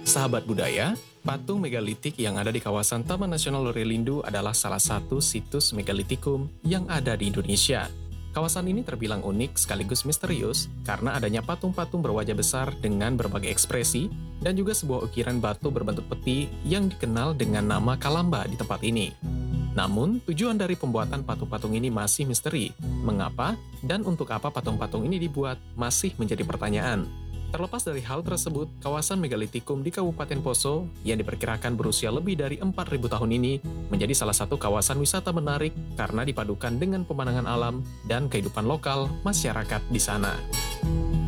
Sahabat budaya, patung megalitik yang ada di kawasan Taman Nasional Lore-Lindu adalah salah satu situs megalitikum yang ada di Indonesia. Kawasan ini terbilang unik sekaligus misterius karena adanya patung-patung berwajah besar dengan berbagai ekspresi dan juga sebuah ukiran batu berbentuk peti yang dikenal dengan nama Kalamba di tempat ini. Namun, tujuan dari pembuatan patung-patung ini masih misteri. Mengapa dan untuk apa patung-patung ini dibuat masih menjadi pertanyaan. Terlepas dari hal tersebut, kawasan megalitikum di Kabupaten Poso yang diperkirakan berusia lebih dari 4.000 tahun ini menjadi salah satu kawasan wisata menarik karena dipadukan dengan pemandangan alam dan kehidupan lokal masyarakat di sana.